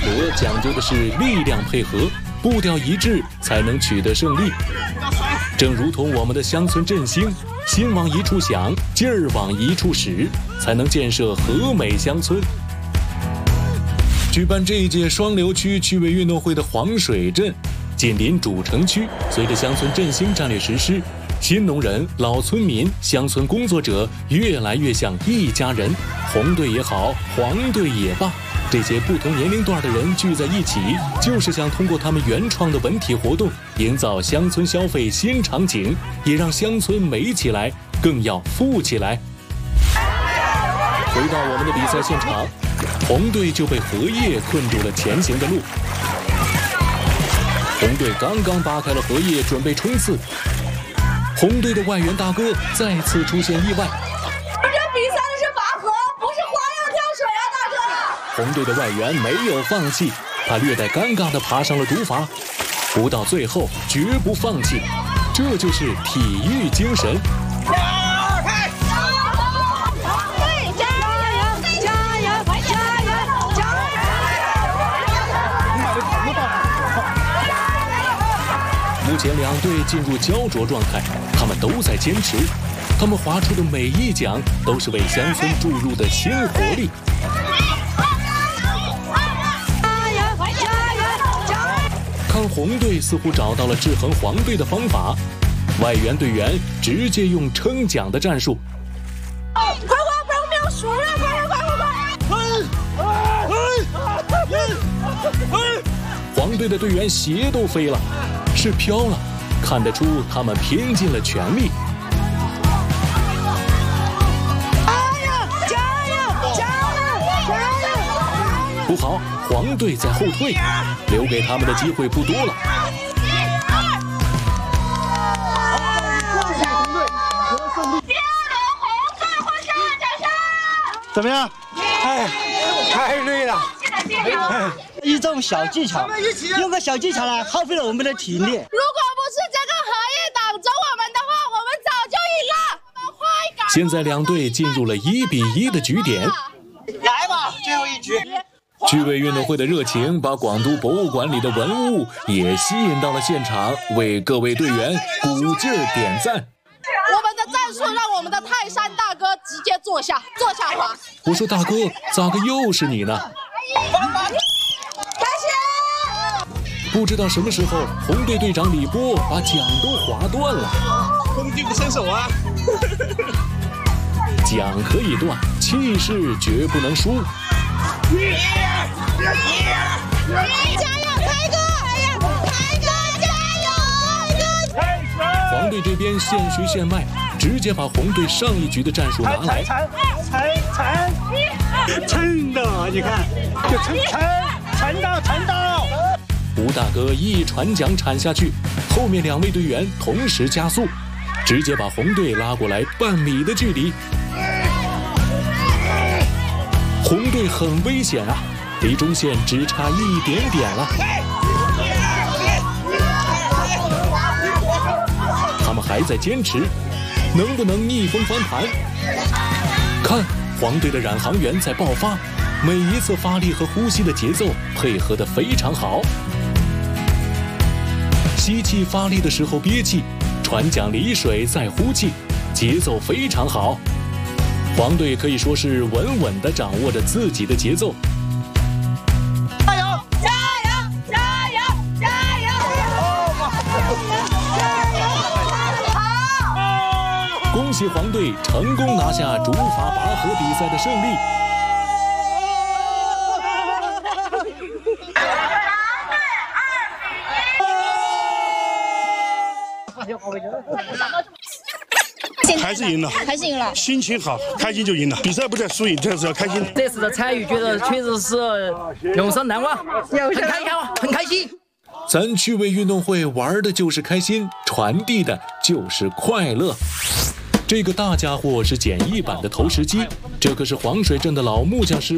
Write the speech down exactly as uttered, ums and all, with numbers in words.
河讲究的是力量配合，步调一致才能取得胜利。正如同我们的乡村振兴，心往一处想，劲儿往一处使，才能建设和美乡村。举办这一届双流区趣味运动会的黄水镇，紧邻主城区，随着乡村振兴战略实施，新农人、老村民、乡村工作者越来越像一家人。红队也好，黄队也罢，这些不同年龄段的人聚在一起，就是想通过他们原创的文体活动，营造乡村消费新场景，也让乡村美起来，更要富起来。回到我们的比赛现场，红队就被荷叶困住了前行的路。红队刚刚扒开了荷叶，准备冲刺。红队的外援大哥再次出现意外。 我这比赛的是拔河，不是花样跳水啊，大哥！ 红队的外援没有放弃，他略带尴尬地爬上了竹筏，不到最后绝不放弃，这就是体育精神。目前两队进入焦灼状态，他们都在坚持，他们划出的每一桨都是为乡村注入的新活力。看红队似乎找到了制衡黄队的方法，外援队员直接用撑桨的战术。 快快，不然我们要输了！快快快快快！ 黄队的队员鞋都飞了。是飘了，看得出他们拼尽了全力。 加油！加油！加油！加油！ 不好，黄队在后退，留给他们的机会不多了。 怎么样？哎，太累了。一种小技巧，用个小技巧来耗费了我们的体力。如果不是这个荷叶挡着我们的话，我们早就赢了。我们快赶！ 现在两队进入了一比一的局点。 来吧，最后一局。 趣味运动会的热情把广都博物馆里的文物也吸引到了现场，为各位队员鼓劲儿点赞。 我们的战术让我们的泰山大哥直接坐下，坐下滑。 我说大哥，咋个又是你呢？ 开始！ 不知道什么时候，红队队长李波把桨都划断了。 红队的身手啊！ 桨可以断，气势绝不能输。 加油，开哥！开哥，加油！ 黄队这边现学现卖，直接把红队上一局的战术拿来。 缠缠缠撑的，你看，就撑撑缠到缠到。 吴大哥一船桨铲下去，后面两位队员同时加速，直接把红队拉过来半米的距离。红队很危险啊，离中线只差一点点了。他们还在坚持，能不能逆风翻盘？看，黄队的冉航员在爆发，每一次发力和呼吸的节奏配合得非常好。吸气发力的时候憋气，船桨离水再呼气，节奏非常好。黄队可以说是稳稳地掌握着自己的节奏。 加油！ 加油！加油！加油！好！ 恭喜黄队成功拿下竹筏拔河比赛的胜利。 还是赢了， 还是赢了， 心情好，开心就赢了。比赛不在输赢，这是要开心。 这次的参与，觉得确实是永生难忘，很开心，很开心。 咱趣味运动会玩的就是开心，传递的就是快乐。这个大家伙是简易版的投石机，这可是黄水镇的老木匠师